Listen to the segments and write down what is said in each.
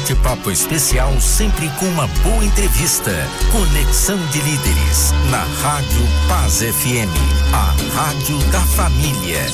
bate-papo especial, sempre com uma boa entrevista. Conexão de Líderes, na Rádio Paz FM, a rádio da família.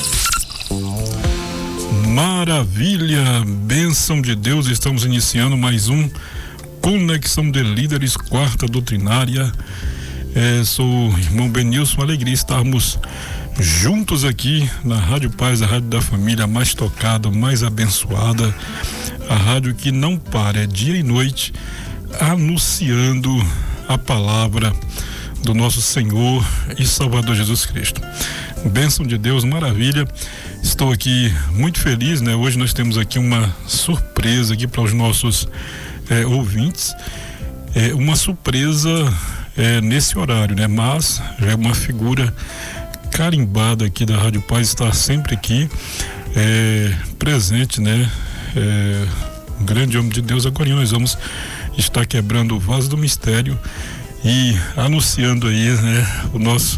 Maravilha, bênção de Deus, estamos iniciando mais um Conexão de Líderes, quarta doutrinária. Sou o irmão Benilson, alegria estarmos juntos aqui na Rádio Paz, a rádio da família mais tocada, mais abençoada, a rádio que não para, é dia e noite, anunciando a palavra do nosso Senhor e Salvador Jesus Cristo. Bênção de Deus, maravilha. Estou aqui muito feliz, né? Hoje nós temos aqui uma surpresa aqui para os nossos ouvintes. Uma surpresa nesse horário, né? Mas já é uma figura carimbada aqui da Rádio Paz, está sempre aqui presente, né? Um grande homem de Deus. Agora nós vamos estar quebrando o vaso do mistério e anunciando aí, né, o nosso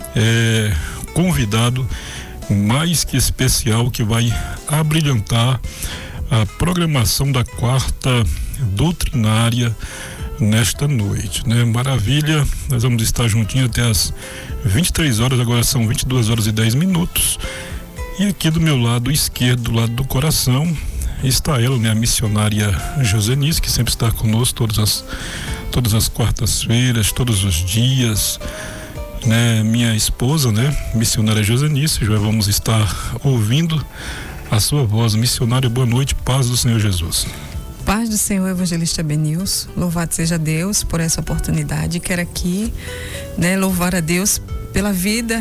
convidado mais que especial, que vai abrilhantar a programação da quarta doutrinária nesta noite, né? Maravilha, nós vamos estar juntinho até as 23 horas, agora são 22 horas e 10 minutos. E aqui do meu lado esquerdo, do lado do coração, está ela, né, a missionária Josenice, que sempre está conosco todas as quartas-feiras, todos os dias, né? Minha esposa, né, missionária Josenice. Já vamos estar ouvindo a sua voz. Missionária, boa noite, paz do Senhor Jesus. Paz do Senhor, evangelista Benilson. Louvado seja Deus por essa oportunidade. Quero aqui, né, louvar a Deus pela vida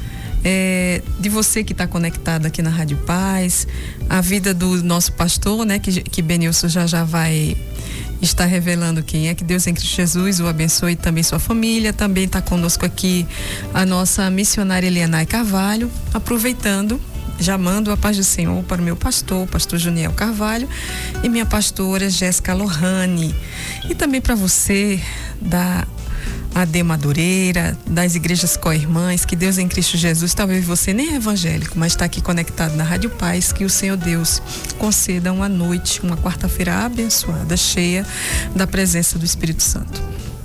de você que está conectado aqui na Rádio Paz, a vida do nosso pastor, né, que Benilson já vai estar revelando quem é. Que Deus em Cristo Jesus o abençoe, também sua família. Também está conosco aqui a nossa missionária Elianai Carvalho. Aproveitando, já mando a paz do Senhor para o meu pastor Juniel Carvalho, e minha pastora Jéssica Lohane, e também para você da AD Madureira, das igrejas co-irmãs. Que Deus em Cristo Jesus, talvez você nem é evangélico, mas está aqui conectado na Rádio Paz, que o Senhor Deus conceda uma noite, uma quarta-feira abençoada, cheia da presença do Espírito Santo.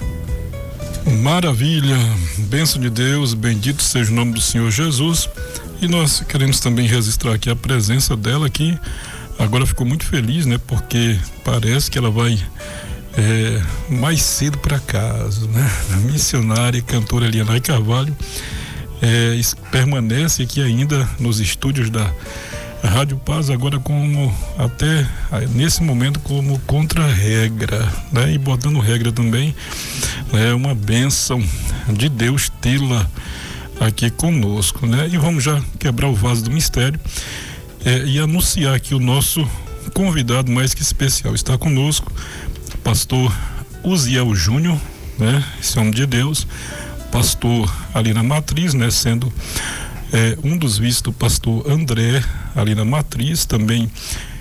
Maravilha, bênção de Deus, bendito seja o nome do Senhor Jesus. E nós queremos também registrar aqui a presença dela aqui. Agora ficou muito feliz, né? Porque parece que ela vai mais cedo para casa, né? A missionária e cantora Elianai Carvalho permanece aqui ainda nos estúdios da Rádio Paz, agora como até nesse momento como contra-regra, né? E botando regra também. É uma bênção de Deus tê-la aqui conosco, né? E vamos já quebrar o vaso do mistério e anunciar aqui o nosso convidado mais que especial. Está conosco pastor Uziel Júnior, né? Esse homem de Deus, pastor ali na Matriz, né? Sendo um dos vices do pastor André ali na Matriz, também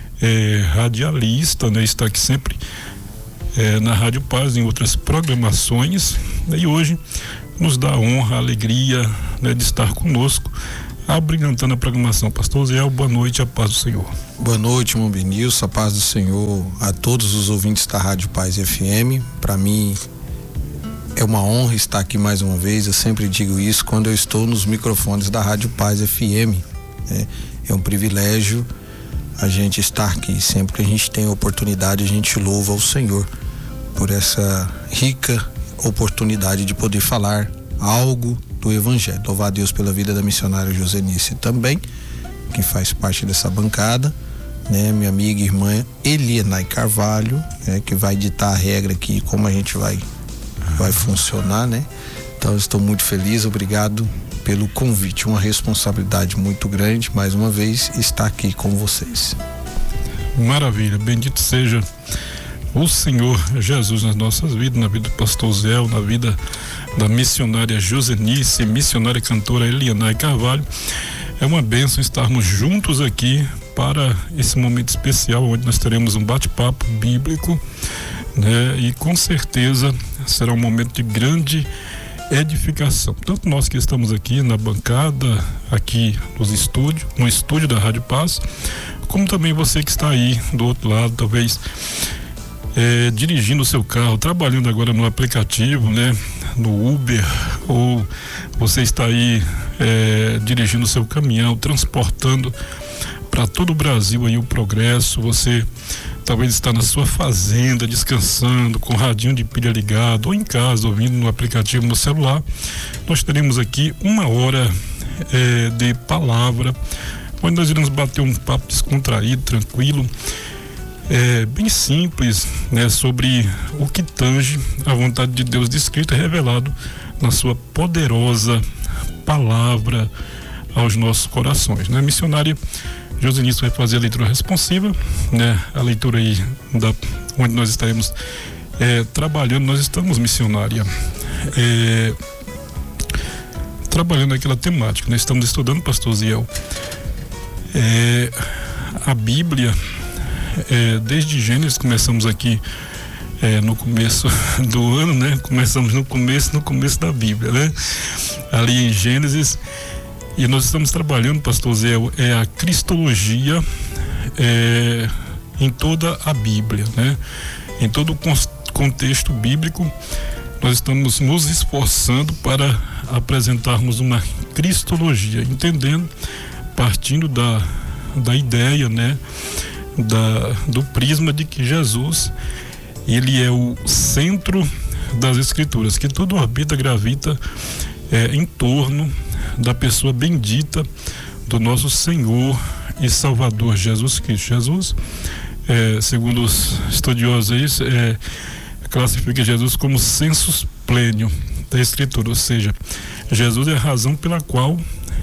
radialista, né? Está aqui sempre na Rádio Paz, em outras programações, né? E hoje nos dá a honra, a alegria, né, de estar conosco, abrilhantando a programação. Pastor Uziel, boa noite, a paz do Senhor. Boa noite, irmão Benilson, a paz do Senhor a todos os ouvintes da Rádio Paz FM. Para mim é uma honra estar aqui mais uma vez. Eu sempre digo isso quando eu estou nos microfones da Rádio Paz FM. É um privilégio a gente estar aqui. Sempre que a gente tem a oportunidade, a gente louva ao Senhor por essa rica oportunidade de poder falar algo do Evangelho. Louvar a Deus pela vida da missionária Josenice também, que faz parte dessa bancada, né? Minha amiga e irmã Elianai Carvalho, né? Que vai ditar a regra aqui, como a gente vai funcionar, né? Então eu estou muito feliz, obrigado pelo convite, uma responsabilidade muito grande, mais uma vez, estar aqui com vocês. Maravilha, bendito seja o Senhor Jesus nas nossas vidas, na vida do pastor Uziel, na vida da missionária Josenice, missionária cantora Elianai Carvalho. É uma bênção estarmos juntos aqui para esse momento especial, onde nós teremos um bate-papo bíblico, né? E com certeza será um momento de grande edificação. Tanto nós que estamos aqui na bancada, aqui no estúdio da Rádio Paz, como também você que está aí do outro lado, talvez dirigindo o seu carro, trabalhando agora no aplicativo, né? No Uber, ou você está aí dirigindo o seu caminhão, transportando para todo o Brasil aí o progresso. Você talvez está na sua fazenda, descansando, com o radinho de pilha ligado, ou em casa, ouvindo no aplicativo no celular. Nós teremos aqui 1 hora de palavra, onde nós iremos bater um papo descontraído, tranquilo, bem simples, né, sobre o que tange a vontade de Deus descrita e revelado na sua poderosa palavra aos nossos corações, né? Missionária Josenice vai fazer a leitura responsiva, né? A leitura aí onde nós estaremos trabalhando. Nós estamos, missionária, trabalhando aquela temática, né? Estamos estudando, pastor Ziel, a Bíblia, desde Gênesis. Começamos aqui no começo do ano, né? Começamos no começo da Bíblia, né? Ali em Gênesis. E nós estamos trabalhando, pastor Zé, a cristologia em toda a Bíblia, né? Em todo o contexto bíblico, nós estamos nos esforçando para apresentarmos uma cristologia, entendendo, partindo da ideia, né? Do prisma de que Jesus, ele é o centro das Escrituras, que tudo orbita, gravita em torno da pessoa bendita do nosso Senhor e Salvador Jesus Cristo. Jesus, segundo os estudiosos, classifica Jesus como sensus plenium da Escritura, ou seja, Jesus é a razão pela qual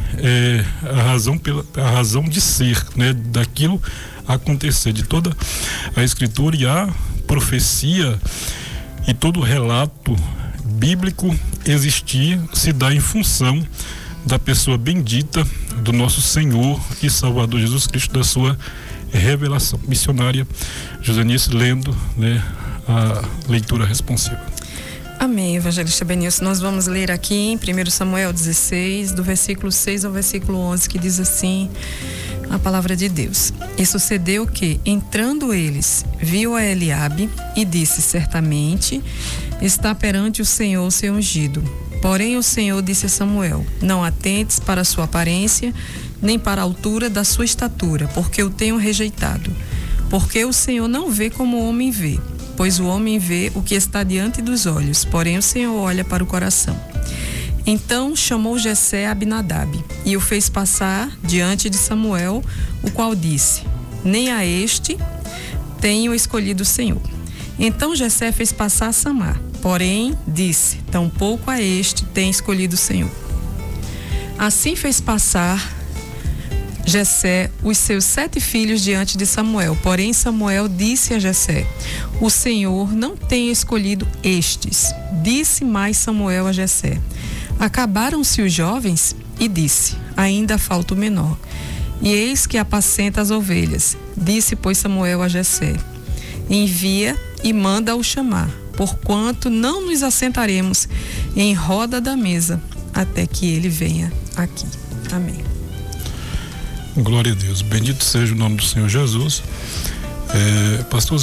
a razão de ser, né, daquilo acontecer, de toda a Escritura. E a profecia e todo o relato bíblico existir se dá em função da pessoa bendita do nosso Senhor e Salvador Jesus Cristo, da sua revelação. Missionária Josenice, lendo, né, a leitura responsiva. Amém, evangelista Benilson. Nós vamos ler aqui em 1 Samuel 16, do versículo 6 ao versículo 11, que diz assim a palavra de Deus: E sucedeu que, entrando eles, viu a Eliabe e disse: certamente está perante o Senhor o seu ungido. Porém o Senhor disse a Samuel: não atentes para a sua aparência, nem para a altura da sua estatura, porque o tenho rejeitado. Porque o Senhor não vê como o homem vê, pois o homem vê o que está diante dos olhos, porém o Senhor olha para o coração. Então chamou Jessé a Abinadab e o fez passar diante de Samuel, o qual disse: nem a este tenho escolhido o Senhor. Então Jessé fez passar a Samar, porém disse: tampouco a este tem escolhido o Senhor. Assim fez passar Jessé os seus 7 filhos diante de Samuel, porém Samuel disse a Jessé: o Senhor não tem escolhido estes. Disse mais Samuel a Jessé: acabaram-se os jovens? E disse: ainda falta o menor. E eis que apacenta as ovelhas. Disse, pois, Samuel a Jessé: envia e manda-o chamar, porquanto não nos assentaremos em roda da mesa até que ele venha aqui. Amém. Glória a Deus. Bendito seja o nome do Senhor Jesus. Pastor